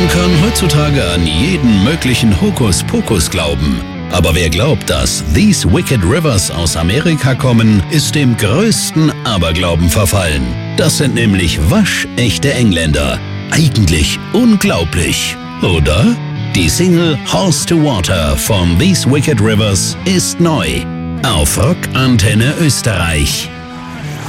kann heutzutage an jeden möglichen Hokuspokus glauben. Aber wer glaubt, dass These Wicked Rivers aus Amerika kommen, ist dem größten Aberglauben verfallen. Das sind nämlich waschechte Engländer. Eigentlich unglaublich, oder? Die Single Horse to Water von These Wicked Rivers ist neu. Auf Rock Antenne Österreich.